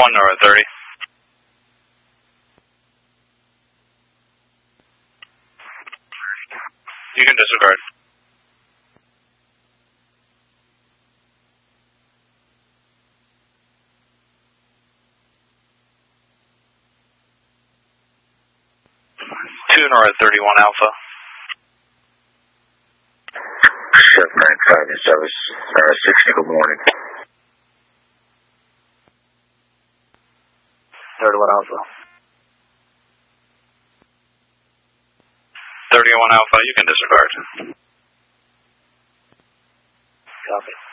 1 Nora 30. You can disregard. Two Nora 31 Alpha. Chef 95 in service, 60, good morning. 31 Alpha. 31 Alpha, you can disregard. Copy.